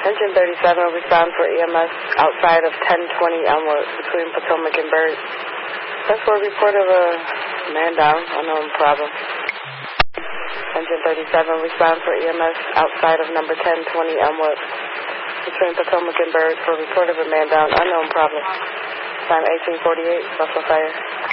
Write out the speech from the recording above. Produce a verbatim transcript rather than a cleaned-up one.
Engine thirty-seven, respond for E M S outside of ten twenty Elmwood between Potomac and Bird. That's for a report of a man down, unknown problem. Engine thirty-seven, respond for E M S outside of number ten twenty Elmwood between Potomac and Bird for a report of a man down, unknown problem. Time eighteen forty-eight, Buffalo Fire.